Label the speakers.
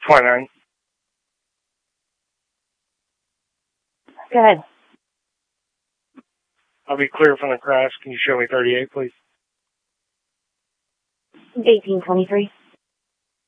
Speaker 1: 29.
Speaker 2: Go ahead.
Speaker 1: I'll be clear from the crash. Can you show me 38, please?
Speaker 2: 1823.